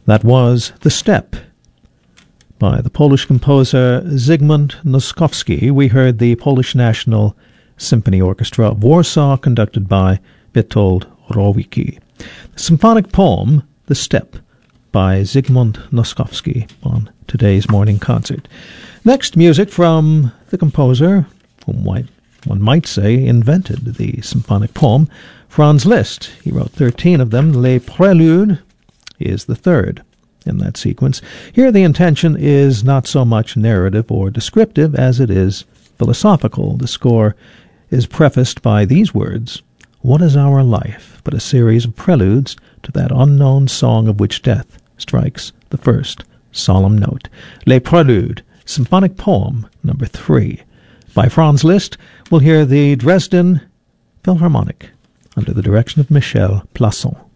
That was The Step by the Polish composer Zygmunt Noskowski. We heard the Polish National Symphony Orchestra of Warsaw, conducted by Witold Rowicki. The symphonic poem, The Step, by Zygmunt Noskowski, on today's morning concert. Next, music from the composer, whom one might say invented the symphonic poem, Franz Liszt. He wrote 13 of them. Les Préludes is the third in that sequence. Here the intention is not so much narrative or descriptive as it is philosophical. The score is prefaced by these words: "What is our life but a series of preludes to that unknown song of which death strikes the first solemn note?" Les Préludes, symphonic poem number 3 by Franz Liszt. We'll hear the Dresden Philharmonic under the direction of Michel Plasson.